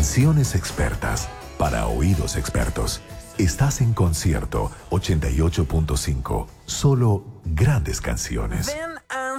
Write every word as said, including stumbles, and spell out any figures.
Canciones expertas para oídos expertos. Estás en Concierto ochenta y ocho punto cinco. Solo grandes canciones. Ven